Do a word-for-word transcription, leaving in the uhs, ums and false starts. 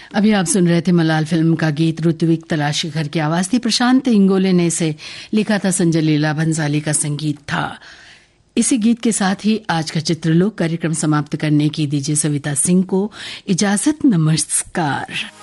अभी आप सुन रहे थे मलाल फिल्म का गीत ऋत्विक तलाशी घर की आवाज थी। प्रशांत इंगोले ने इसे लिखा था, संजय लीला भंसाली का संगीत था। इसी गीत के साथ ही आज का चित्रलोक कार्यक्रम समाप्त करने की दीजिए सविता सिंह को इजाजत। नमस्कार।